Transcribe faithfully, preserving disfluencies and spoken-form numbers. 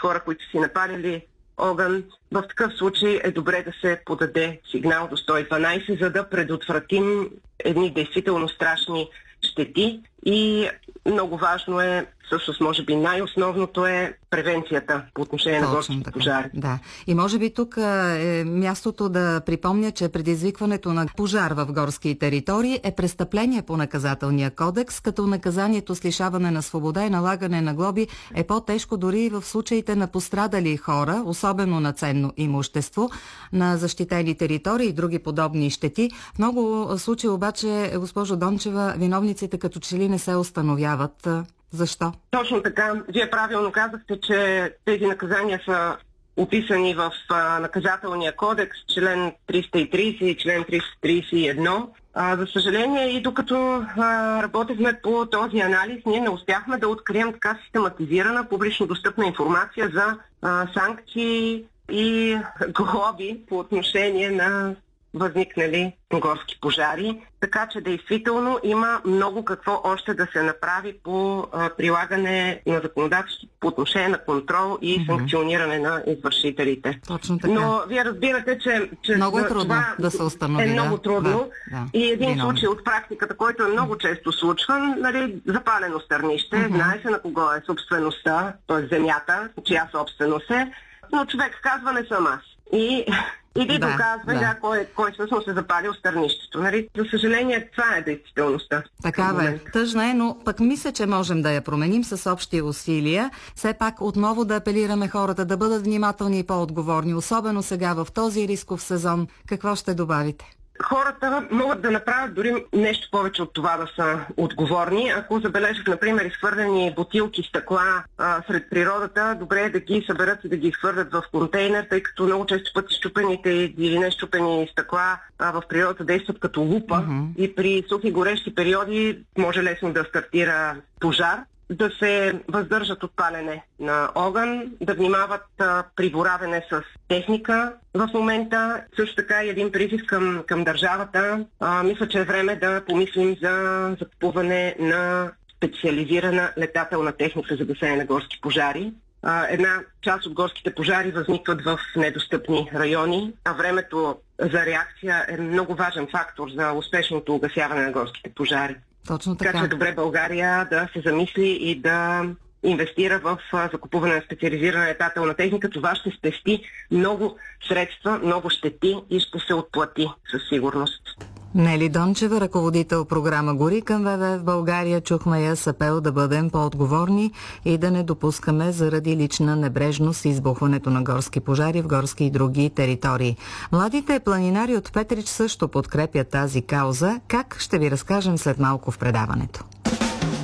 хора, които си напалили огън. В такъв случай е добре да се подаде сигнал до сто и дванайсет, за да предотвратим едни действително страшни щети. И много важно е, всъщност може би най-основното е превенцията по отношение на горските пожари. Да. И може би тук е мястото да припомня, че предизвикването на пожар в горски територии е престъпление по наказателния кодекс, като наказанието с лишаване на свобода и налагане на глоби е по-тежко дори в случаите на пострадали хора, особено на ценно имущество, на защитени територии и други подобни щети. В много случаи обаче, госпожо Дончева, виновниците като че ли не се установяват. Защо? Точно така. Вие правилно казахте, че тези наказания са описани в а, наказателния кодекс, член триста и трийсет и член триста трийсет и едно. А, за съжаление, и докато а, работехме по този анализ, ние не успяхме да открием така систематизирана, публично достъпна информация за а, санкции и глоби по отношение на възникнали горски пожари, така че действително има много какво още да се направи по а, прилагане на законодателството по отношение на контрол и mm-hmm. санкциониране на извършителите. Точно така. Но вие разбирате, че, че много е трудно това да се установи. Е много да. трудно. Да, да. И един Виновен. случай от практиката, който е много често случван, нали, запалено стърнище, mm-hmm. знае се на кого е собствеността, т.е. земята, чия собственост е, но човек казва не съм аз. И Или да, доказва да. Да, кой, кой всъщност е запалил стърнището. Нали? За съжаление, това е действителността. Такава е. Тъжна е, но пък мисля, че можем да я променим с общи усилия. Все пак отново да апелираме хората да бъдат внимателни и по-отговорни, особено сега в този рисков сезон. Какво ще добавите? Хората могат да направят дори нещо повече от това да са отговорни. Ако забележат, например, изхвърлени бутилки, стъкла а, сред природата, добре е да ги съберат и да ги изхвърлят в контейнер, тъй като много често пъти щупените или не щупени стъкла а, в природата действат като лупа mm-hmm. и при сухи горещи периоди може лесно да стартира пожар. Да се въздържат от палене на огън, да внимават а, при боравене с техника в момента. Също така и един призив към, към държавата. А, мисля, че е време да помислим за закупуване на специализирана летателна техника за гасене на горски пожари. А, една част от горските пожари възникват в недостъпни райони, а времето за реакция е много важен фактор за успешното угасяване на горските пожари. Точно така. Така че е добре България да се замисли и да инвестира в закупуване на специализирана летателна техника. Това ще спести много средства, много щети и ще се отплати със сигурност. Нели Дончева, ръководител програма Гори към ВВФ в България, чухме я с апел да бъдем по-отговорни и да не допускаме заради лична небрежност избухването на горски пожари в горски и други територии. Младите планинари от Петрич също подкрепят тази кауза. Как, ще ви разкажем след малко в предаването.